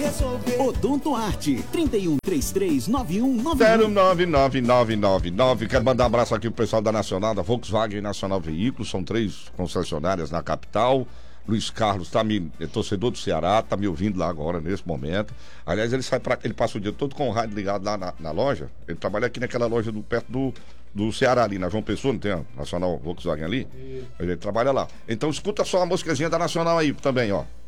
resolver. Odonto Arte, 31339191. 099999. Quero mandar um abraço aqui pro pessoal da Nacional, da Volkswagen Nacional Veículos. São 3 concessionárias na capital. Luiz Carlos é torcedor do Ceará, tá me ouvindo lá agora, nesse momento. Aliás, ele passa o dia todo com o rádio ligado lá na loja. Ele trabalha aqui naquela loja perto do Ceará, ali na João Pessoa, não tem a Nacional Volkswagen ali? Ele trabalha lá. Então escuta só a musiquinha da Nacional aí também, ó.